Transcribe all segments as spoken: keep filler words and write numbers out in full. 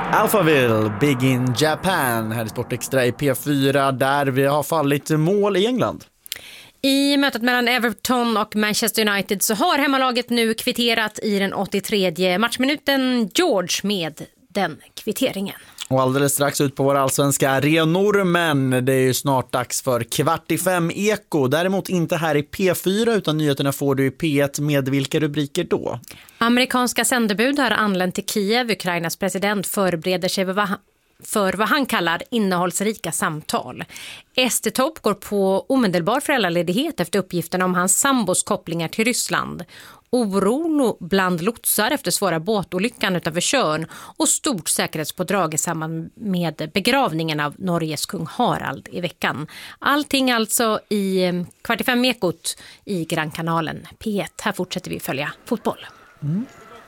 Alphaville, Big in Japan, här i Sportextra i P fyra där vi har fallit mål i England. I mötet mellan Everton och Manchester United så har hemmalaget nu kvitterat i den åttiotredje matchminuten. George med den kvitteringen. Och alldeles strax ut på våra allsvenska arenor, men det är ju snart dags för kvart i fem eko. Däremot inte här i P fyra utan nyheterna får du i P ett med vilka rubriker då? Amerikanska sändebud har anlänt till Kiev. Ukrainas president förbereder sig för vad han kallar innehållsrika samtal. S D-topp går på omedelbar föräldraledighet efter uppgifterna om hans sambos kopplingar till Ryssland. Oron bland lotsar efter svåra båtolyckan utanför Tjörn och stort säkerhetspådrag i samband med begravningen av Norges kung Harald i veckan. Allting alltså i kvart i fem ekot i Grannkanalen P ett. Här fortsätter vi följa fotboll. Mm.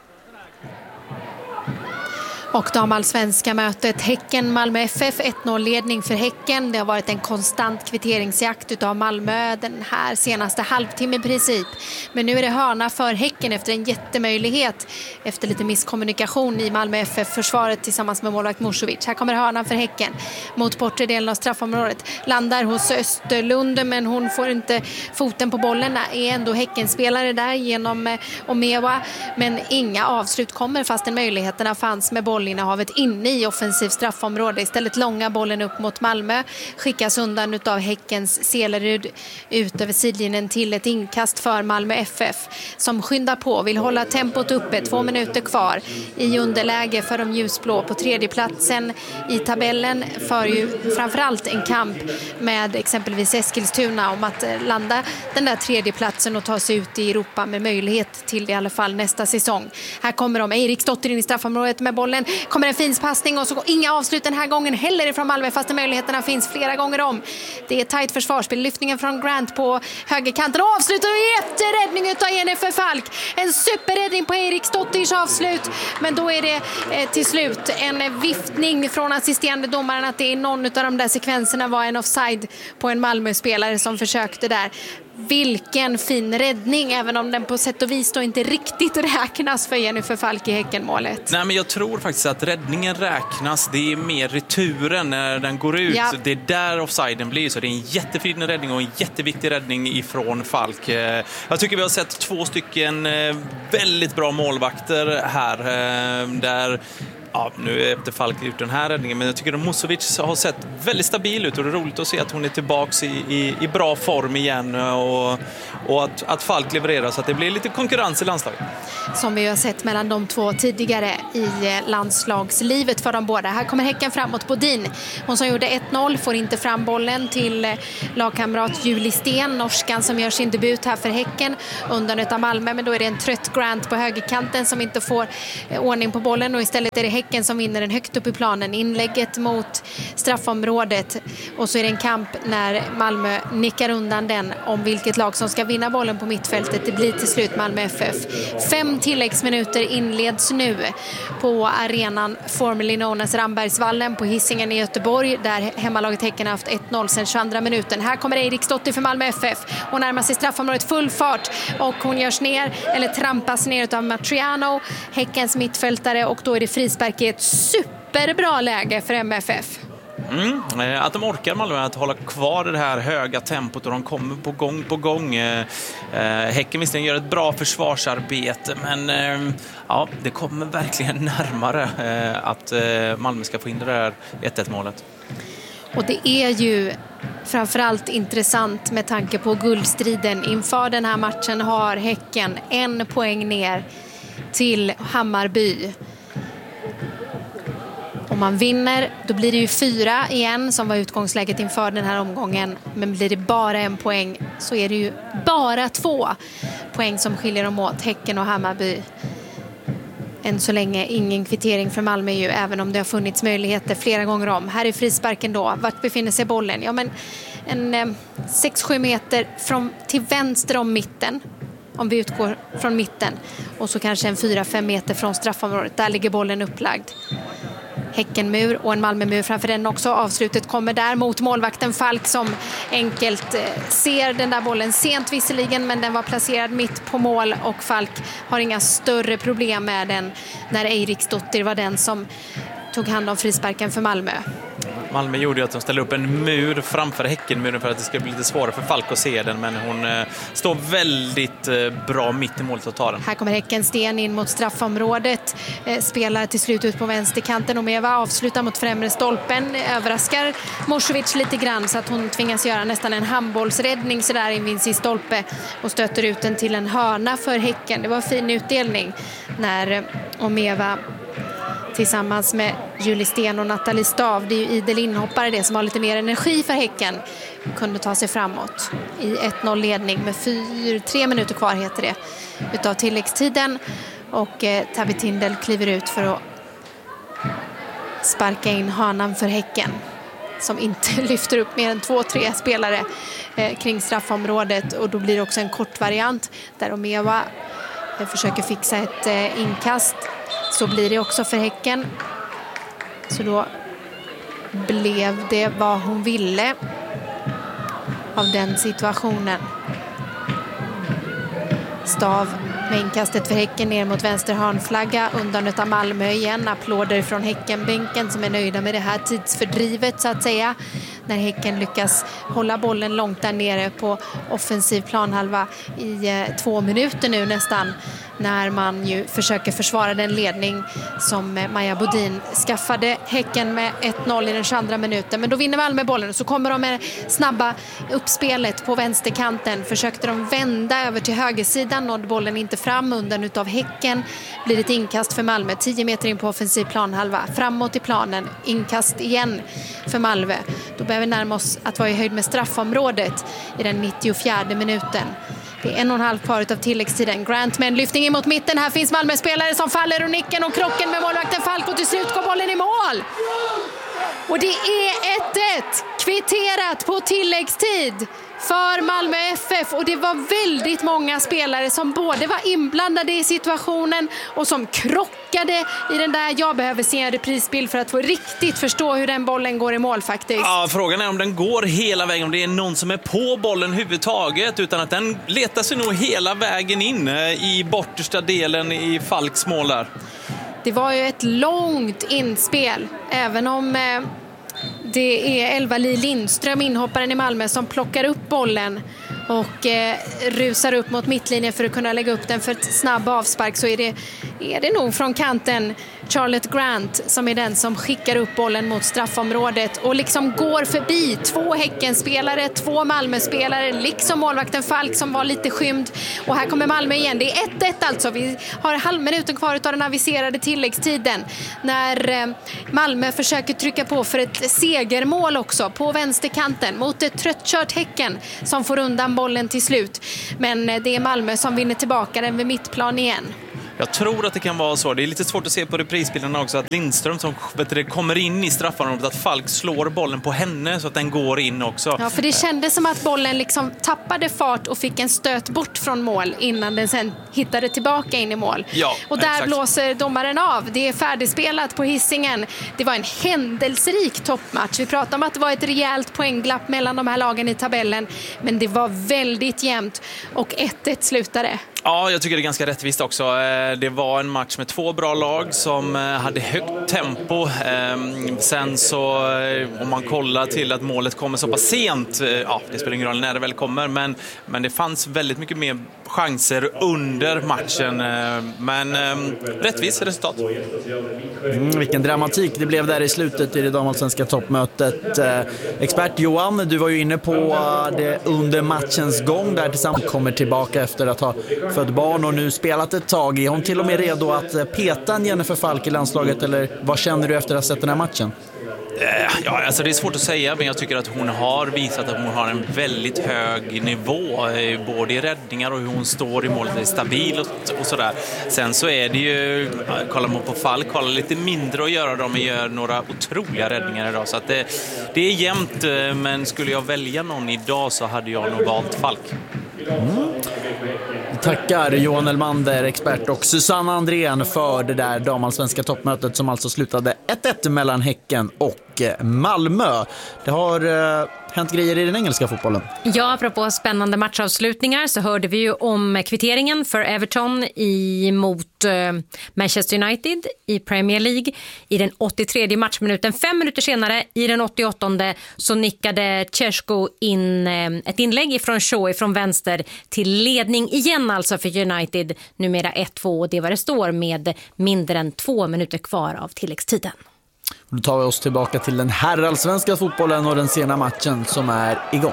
Och damallsvenska mötet Häcken-Malmö F F, ett noll-ledning för Häcken. Det har varit en konstant kvitteringsjakt utav Malmö den här senaste halvtimme i princip. Men nu är det hörna för Häcken efter en jättemöjlighet efter lite misskommunikation i Malmö F F-försvaret tillsammans med målvakt Musovic. Här kommer hörnan för Häcken mot bortre delen av straffområdet. Landar hos Österlund men hon får inte foten på bollen. Är ändå Häcken-spelare där genom Omewa. Men inga avslut kommer fastän möjligheterna fanns med bollen innehavet inne i offensiv straffområde. Istället långa bollen upp mot Malmö. Skickas undan utav Häckens Selerud ut över sidlinjen till ett inkast för Malmö F F som skyndar på. Vill hålla tempot uppe. Två minuter kvar i underläge för de ljusblå på tredje platsen i tabellen. För ju framförallt en kamp med exempelvis Eskilstuna om att landa den där tredje platsen och ta sig ut i Europa med möjlighet till det i alla fall nästa säsong. Här kommer de. Eriksdotter in i straffområdet med bollen. Kommer en fin passning och så går inga avslut den här gången heller ifrån Malmö fast möjligheterna finns flera gånger om. Det är tajt försvarsspel. Lyftningen från Grant på högerkanten och avslut och jätteräddning utav N F F Falk. En superräddning på Eriksdotters avslut. Men då är det eh, till slut en viftning från assisterande domaren att det är någon av de där sekvenserna var en offside på en Malmö-spelare som försökte där. Vilken fin räddning, även om den på sätt och vis då inte riktigt räknas för Jennifer Falk i Häckenmålet. Nej, men jag tror faktiskt att räddningen räknas. Det är mer returen när den går ut. Ja. Det är där offsiden blir. Så det är en jättefin räddning och en jätteviktig räddning ifrån Falk. Jag tycker vi har sett två stycken väldigt bra målvakter här. Där... Ja, nu är efter Falk gjort den här räddningen, men jag tycker att Musovic har sett väldigt stabil ut och det är roligt att se att hon är tillbaka i, i, i bra form igen och, och att, att Falk levererar så att det blir lite konkurrens i landslaget. Som vi har sett mellan de två tidigare i landslagslivet för de båda. Här kommer Häcken framåt Bodin. Hon som gjorde ett noll får inte fram bollen till lagkamrat Julie Sten, norskan som gör sin debut här för Häcken undan utav Malmö, men då är det en trött Grant på högerkanten som inte får ordning på bollen och istället är det Häcken som vinner den högt upp i planen. Inlägget mot straffområdet och så är det en kamp när Malmö nickar undan den om vilket lag som ska vinna bollen på mittfältet. Det blir till slut Malmö F F. Fem tilläggsminuter inleds nu på arenan formerly known as Rambergsvallen på Hisingen i Göteborg där hemmalaget Häcken har haft ett noll sedan tjugoandra minuten. Här kommer Eriksdotter för Malmö F F. Hon närmar sig straffområdet full fart och hon görs ner eller trampas ner av Matriano, Häckens mittfältare, och då är det frispark i ett superbra läge för M F F. Mm, att de orkar Malmö att hålla kvar det här höga tempot och de kommer på gång på gång. Eh, Häcken visserligen gör ett bra försvarsarbete, men eh, ja, det kommer verkligen närmare eh, att eh, Malmö ska få in det där ett ett målet. Och det är ju framförallt intressant med tanke på guldstriden. Inför den här matchen har Häcken en poäng ner till Hammarby. Om man vinner, då blir det ju fyra igen som var utgångsläget inför den här omgången. Men blir det bara en poäng så är det ju bara två poäng som skiljer dem åt, Häcken och Hammarby. Än så länge ingen kvittering för Malmö ju, även om det har funnits möjligheter flera gånger om. Här är frisparken då. Vart befinner sig bollen? Ja, men en eh, sex sju meter från, till vänster om mitten. Om vi utgår från mitten. Och så kanske en fyra fem meter från straffområdet. Där ligger bollen upplagd. Häckenmur och en Malmömur framför den också. Avslutet kommer där mot målvakten Falk som enkelt eh, ser den där bollen sent visserligen, men den var placerad mitt på mål och Falk har inga större problem med den när Eriksdotter var den som tog hand om frisparken för Malmö. Malmö gjorde ju att de ställde upp en mur framför Häckenmuren för att det skulle bli lite svårare för Falk att se den, men hon eh, står väldigt eh, bra mitt i målet att ta den. Här kommer Häcken sten in mot straffområdet, eh, spelar till slut ut på vänsterkanten och Meva avslutar mot främre stolpen, överraskar Mošović lite grann så att hon tvingas göra nästan en handbollsräddning så där invid sin stolpe och stöter ut den till en hörna för Häcken. Det var en fin utdelning när eh, Omeva tillsammans med Julie Sten och Nathalie Stav, det är ju idel inhoppare det som har lite mer energi för Häcken, kunde ta sig framåt i ett noll ledning med fyra, tre minuter kvar heter det utav tilläggstiden, och eh, Tabby Tindel kliver ut för att sparka in hanan för Häcken som inte lyfter upp mer än två, tre spelare eh, kring straffområdet, och då blir det också en kort variant där Omeva eh, försöker fixa ett eh, inkast. Så blir det också för Häcken. Så då blev det vad hon ville av den situationen. Stav med inkastet för Häcken ner mot vänster hörnflagga, undan av Malmö igen. Applåder från Häckenbänken som är nöjda med det här tidsfördrivet så att säga. När Häcken lyckas hålla bollen långt där nere på offensiv planhalva i eh, två minuter nu nästan. När man ju försöker försvara den ledning som eh, Maja Bodin skaffade Häcken med ett noll i den tjugoandra minuten. Men då vinner Malmö bollen och så kommer de med snabba uppspelet på vänsterkanten. Försökte de vända över till högersidan, nådde bollen inte fram undan utav Häcken. Blir ett inkast för Malmö, tio meter in på offensiv planhalva. Framåt i planen, inkast igen för Malmö. Då behöver vi närma oss att vara i höjd med straffområdet i den nittiofjärde minuten. Det är en och en halv kvar av tilläggstiden. Grant med en lyftning in mot mitten. Här finns Malmö-spelare som faller och nicken och krocken med målvakten Falk, och till slut går bollen i mål. Och det är ett ett kvitterat på tilläggstid för Malmö F F, och det var väldigt många spelare som både var inblandade i situationen och som krockade i den där. Jag behöver se en reprisbild för att få riktigt förstå hur den bollen går i mål faktiskt. Ja, frågan är om den går hela vägen, om det är någon som är på bollen huvudtaget, utan att den letar sig nog hela vägen in i bortersta delen i Falks mål där. Det var ju ett långt inspel, även om eh, det är Elva-Li Lindström, inhopparen i Malmö, som plockar upp bollen och eh, rusar upp mot mittlinjen för att kunna lägga upp den för ett snabb avspark, så är det, är det nog från kanten Charlotte Grant som är den som skickar upp bollen mot straffområdet och liksom går förbi två Häckenspelare, två Malmö-spelare, liksom målvakten Falk som var lite skymd. Och här kommer Malmö igen. Det är ett ett alltså. Vi har halvminuten kvar av den aviserade tilläggstiden när Malmö försöker trycka på för ett segermål också på vänsterkanten mot ett tröttkört Häcken som får undan bollen till slut. Men det är Malmö som vinner tillbaka den vid mittplan igen. Jag tror att det kan vara så. Det är lite svårt att se på reprisbilderna också att Lindström som vet du, kommer in i straffområdet, att Falk slår bollen på henne så att den går in också. Ja, för det kändes som att bollen liksom tappade fart och fick en stöt bort från mål innan den sen hittade tillbaka in i mål. Ja, och där exakt. Blåser domaren av. Det är färdigspelat på Hisingen. Det var en händelserik toppmatch. Vi pratade om att det var ett rejält poängglapp mellan de här lagen i tabellen, men det var väldigt jämnt och ett ett slutade. Ja, jag tycker det är ganska rättvist också. Det var en match med två bra lag som hade högt tempo. Sen så, om man kollar till att målet kommer så pass sent, ja, det spelar ingen roll när det väl kommer, men, men det fanns väldigt mycket mer chanser under matchen. Men rättvist resultat. Mm, vilken dramatik det blev där i slutet i det damallsvenska toppmötet. Eh, expert Johan, du var ju inne på det under matchens gång där tillsammans kommer tillbaka efter att ha fött barn och nu spelat ett tag. Är hon till och med redo att peta en Jennifer Falk i landslaget, eller vad känner du efter att ha sett den här matchen? Ja, alltså det är svårt att säga, men jag tycker att hon har visat att hon har en väldigt hög nivå, både i räddningar och hur hon står i målet, är stabil och, och sådär. Sen så är det ju, kollar man på Falk, har lite mindre att göra, de gör några otroliga räddningar idag, så att det, det är jämnt, men skulle jag välja någon idag så hade jag nog valt Falk. Mm. Tackar Johan Elmander, expert, och Susanna Andrén för det där damallsvenska toppmötet som alltså slutade ett ett mellan Häcken och Malmö. Det har eh, hänt grejer i den engelska fotbollen. Ja, apropå spännande matchavslutningar så hörde vi ju om kvitteringen för Everton i, mot eh, Manchester United i Premier League i den åttiotredje matchminuten. Fem minuter senare i den åttioåttonde så nickade Tješko in eh, ett inlägg från Shaw från vänster till ledning igen alltså för United, numera ett två, och det var det står med mindre än två minuter kvar av tilläggstiden. Då tar vi oss tillbaka till den herrallsvenska fotbollen och den sena matchen som är igång.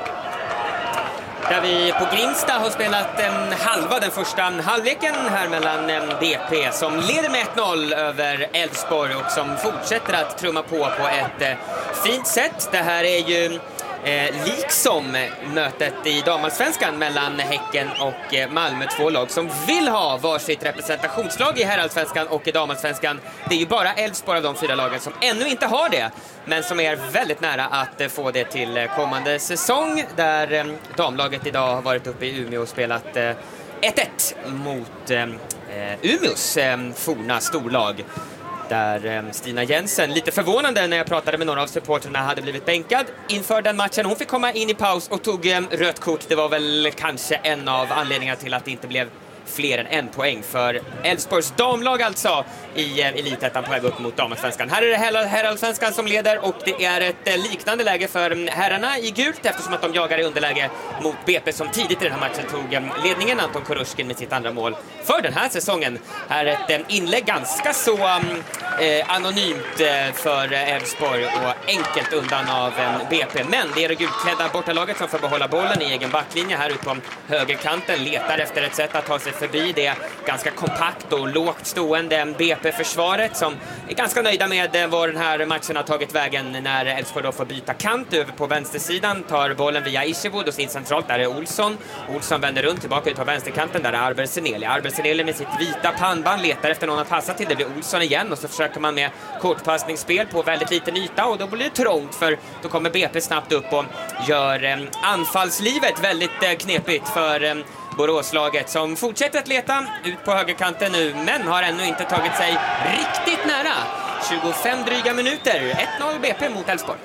Där vi på Grimsta har spelat en halva den första halvleken här mellan B P som leder med ett noll över Elfsborg och som fortsätter att trumma på på ett eh, fint sätt. Det här är ju Eh, liksom mötet i damallsvenskan mellan Häcken och eh, Malmö, två lag som vill ha varsitt representationslag i herrallsvenskan och i damallsvenskan. Det är ju bara Elfsborg av de fyra lagen som ännu inte har det, men som är väldigt nära att eh, få det till eh, kommande säsong, där eh, damlaget idag har varit uppe i Umeå och spelat eh, ett ett mot eh, Umeås eh, forna storlag. Där Stina Jensen, lite förvånande när jag pratade med några av supporterna, hade blivit bänkad inför den matchen. Hon fick komma in i paus och tog rött kort. Det var väl kanske en av anledningarna till att det inte blev fler än en poäng för Elfsborgs damlag alltså i elitettan på väg upp mot damallsvenskan. Här är det herrallsvenskan som leder och det är ett liknande läge för herrarna i gult eftersom att de jagar i underläge mot B P som tidigt i den här matchen tog ledningen. Anton Kurushkin med sitt andra mål för den här säsongen. Här är ett inlägg ganska så eh, anonymt för Elfsborg och enkelt undan av B P. Men det är det gulklädda bortalaget som får behålla bollen i egen backlinje här ute på högerkanten. Letar efter ett sätt att ta sig förbi det ganska kompakt och lågt stående B P-försvaret som är ganska nöjda med var den här matchen har tagit vägen när Elfsborg då får byta kant över på vänstersidan, tar bollen via Isherwood och sin centralt, där är Olsson. Olsson vänder runt tillbaka ut på vänsterkanten, där är Arberseneli. Arberseneli med sitt vita pannband letar efter någon att passa till, det blir Olsson igen och så försöker man med kortpassningsspel på väldigt liten yta och då blir det trångt för då kommer B P snabbt upp och gör eh, anfallslivet väldigt eh, knepigt för eh, Boråslaget som fortsätter att leta ut på högerkanten nu men har ännu inte tagit sig riktigt nära. tjugofem dryga minuter, ett noll B P mot Elfsborg.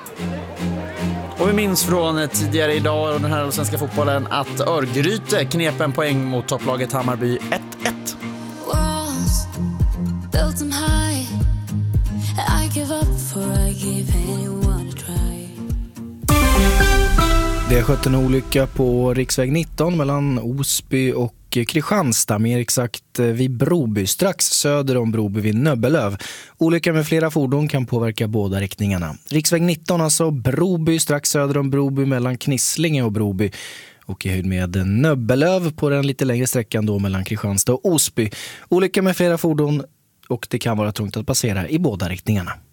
Och vi minns från tidigare idag och den här svenska fotbollen att Örgryte knep en poäng mot topplaget Hammarby ett ett. Det sköt en olycka på riksväg nitton mellan Osby och Kristianstad, mer exakt vid Broby, strax söder om Broby vid Nöbbelöv. Olyckan med flera fordon kan påverka båda riktningarna. Riksväg nitton, alltså Broby, strax söder om Broby mellan Knislinge och Broby. Och i höjd med Nöbbelöv på den lite längre sträckan då mellan Kristianstad och Osby. Olyckan med flera fordon och det kan vara trångt att passera i båda riktningarna.